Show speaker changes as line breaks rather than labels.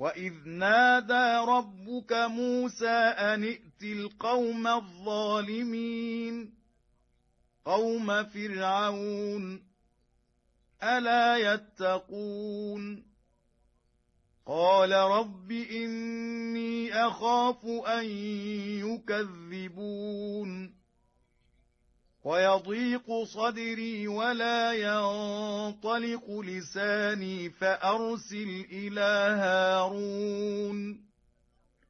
وإذ نادى ربك موسى أن ائت القوم الظالمين قوم فرعون ألا يتقون قال رب إني أخاف أن يكذبون ويضيق صدري ولا ينطلق لساني فأرسل إلى هارون